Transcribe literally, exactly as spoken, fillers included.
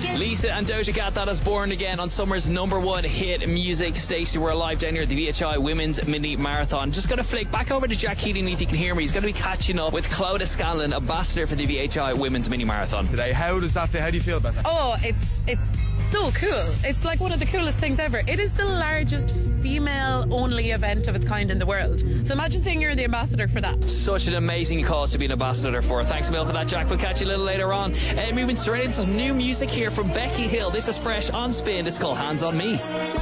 Lisa and Doja Cat, that is Born Again on summer's number one hit music station. We're live down here at the V H I Women's Mini Marathon. Just going to flick back over to Jack Keating if you can hear me. He's going to be catching up with Clodagh Scanlon, ambassador for the V H I Women's Mini Marathon today. How does that feel? How do you feel about that? Oh, it's it's so cool. It's like one of the coolest things ever. It is the largest female-only event of its kind in the world. So imagine saying you're the ambassador for that. Such an amazing cause to be an ambassador for. Thanks a million for that, Jack. We'll catch you a little later on. Uh, moving straight into some new music here from Becky Hill. This is fresh on Spin. It's called Hands on Me.